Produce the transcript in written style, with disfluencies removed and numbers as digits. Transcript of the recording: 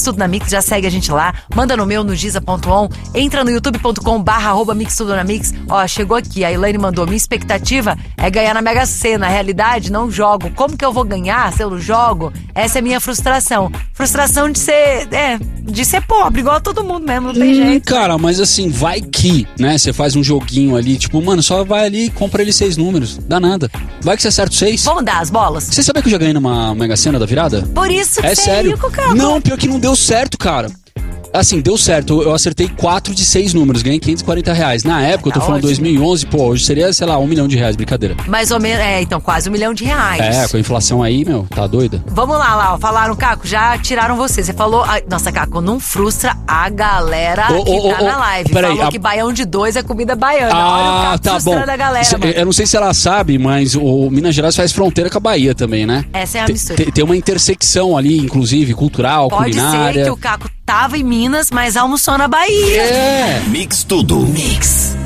Tudo na Mix, já segue a gente lá, manda no meu, no giza.on, entra no youtube.com/@mixtudonamix. Ó, chegou aqui, a Elaine mandou, minha expectativa é ganhar na Mega Sena, na realidade não jogo, como que eu vou ganhar se eu não jogo? Essa é a minha frustração de ser pobre, igual a todo mundo mesmo, não tem jeito. Cara, mas assim, vai que, né, você faz um joguinho ali, tipo, mano, só vai ali e compra ele 6 números, dá nada. Vai que você acerta 6. Vamos dar as bolas? Você sabia que eu já ganhei numa Mega Sena da virada? Por isso que é você sério. é rico, cara. Não, pior que não deu certo, cara. Assim, deu certo, eu acertei 4 de 6 números, ganhei R$540. Na época, eu tô falando 2011, pô, hoje seria, sei lá, R$1 milhão, brincadeira. Mais ou menos, então quase R$1 milhão. É, com a inflação aí, meu, tá doida? Vamos lá, ó, falaram, Caco, já tiraram você. Você falou, nossa, Caco, não frustra a galera que tá na live. Falou que baião de 2 é comida baiana. Olha o Caco tá frustrando bom. a galera, mano. Eu não sei se ela sabe, mas o Minas Gerais faz fronteira com a Bahia também, né? Essa é a mistura. Tem uma intersecção ali, inclusive, cultural, culinária. Pode ser que o Caco tava em Minas, mas almoçou na Bahia. É. Mix Tudo. Mix.